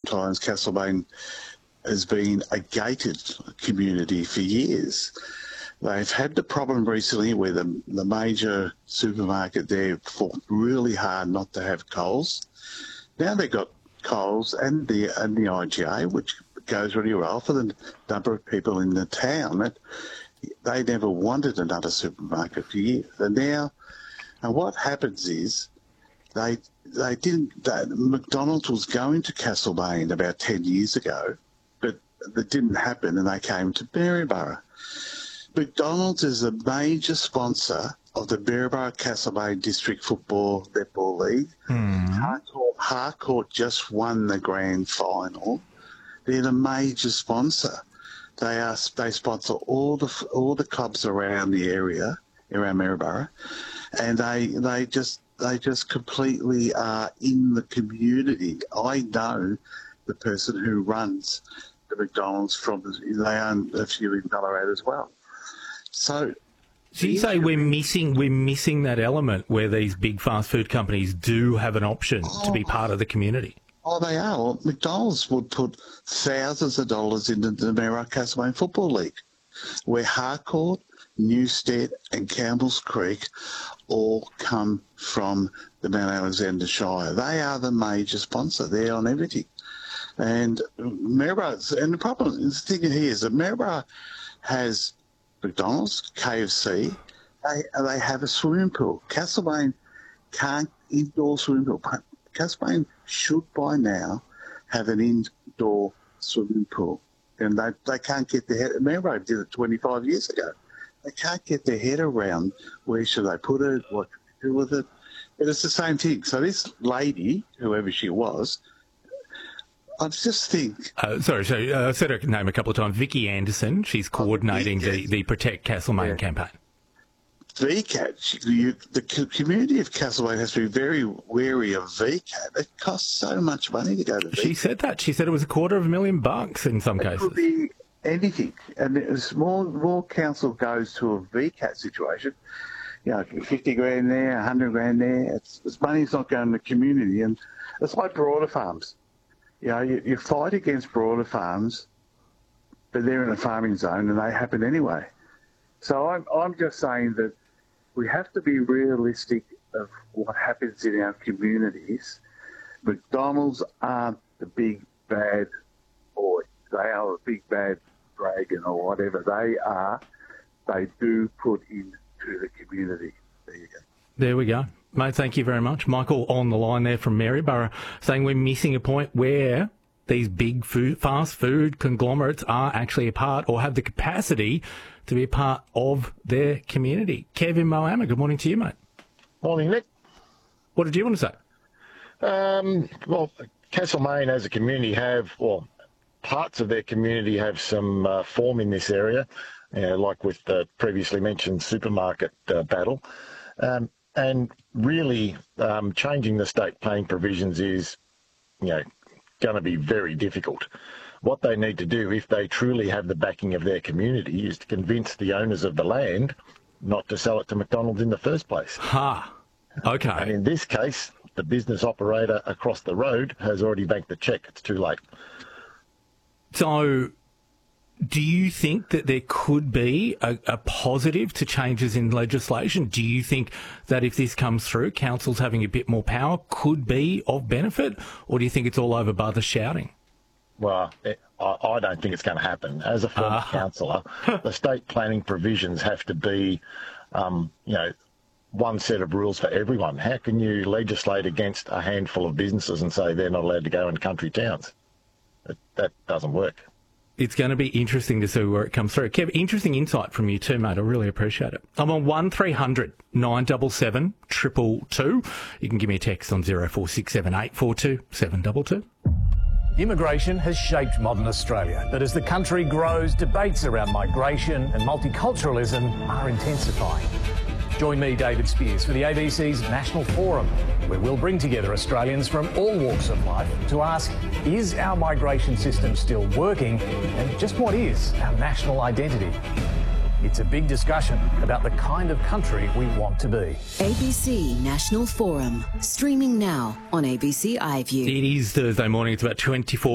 times Castlemaine has been a gated community for years. They've had the problem recently where the major supermarket there fought really hard not to have Coles. Now they've got Coles and the IGA, which goes really well for the number of people in the town. They never wanted another supermarket for years. And now, and what happens is McDonald's was going to Castlemaine about 10 years ago, but that didn't happen, and they came to Maryborough. McDonald's is a major sponsor of the Maryborough Castlemaine District Football Netball League. Harcourt just won the grand final. They're the major sponsor. They sponsor all the clubs around the area, around Maryborough, and they just completely are in the community. I know the person who runs the McDonald's they own a few in Ballarat as well. So you say we're missing that element where these big fast food companies do have an option to be part of the community. Oh, they are. Well, McDonald's would put thousands of dollars into the Maryborough Castlemaine Football League, where Harcourt, Newstead and Campbell's Creek all come from the Mount Alexander Shire. They are the major sponsor. They're on everything. And Maryborough, and the thing here is that Maryborough has McDonald's, KFC, they have a swimming pool. Castlemaine can't indoor swimming pool. Castlemaine should by now have an indoor swimming pool. And they can't get their head. Maryborough did it 25 years ago. They can't get their head around where should they put it, what to do with it. But it's the same thing. So this lady, whoever she was, I just think... I said her name a couple of times. Vicky Anderson. She's coordinating the Protect Castlemaine campaign. VCAT, the community of Castlemaine has to be very wary of VCAT. It costs so much money to go to VCAT. She said that. She said it was $250,000 in some cases. It could be anything. And as more council goes to a VCAT situation, 50 grand there, 100 grand there, it's money's not going to the community. And it's like broader farms. You fight against broader farms, but they're in a farming zone and they happen anyway. So I'm just saying that we have to be realistic of what happens in our communities. McDonald's aren't the big bad boy. They are a big bad dragon or whatever they do put into the community. There you go. There we go. Mate, thank you very much. Michael on the line there from Maryborough saying we're missing a point where these big fast food conglomerates are actually a part or have the capacity to be a part of their community. Kevin Mohammed, good morning to you, mate. Morning, Nick. What did you want to say? Well, Castlemaine as a community parts of their community have some form in this area, like with the previously mentioned supermarket battle. And really, changing the state planning provisions is, going to be very difficult. What they need to do, if they truly have the backing of their community, is to convince the owners of the land not to sell it to McDonald's in the first place. Okay. And in this case, the business operator across the road has already banked the cheque. It's too late. So do you think that there could be a positive to changes in legislation? Do you think that if this comes through, councils having a bit more power could be of benefit? Or do you think it's all over by the shouting? Well, I don't think it's going to happen. As a former councillor, the state planning provisions have to be, one set of rules for everyone. How can you legislate against a handful of businesses and say they're not allowed to go in country towns? That doesn't work. It's going to be interesting to see where it comes through. Kev, interesting insight from you too, mate. I really appreciate it. I'm on 1300 977 222. You can give me a text on 0467 842 722. Immigration has shaped modern Australia, but as the country grows, debates around migration and multiculturalism are intensifying. Join me, David Spears, for the ABC's National Forum, where we'll bring together Australians from all walks of life to ask, is our migration system still working? And just what is our national identity? It's a big discussion about the kind of country we want to be. ABC National Forum, streaming now on ABC iView. It is Thursday morning. It's about 24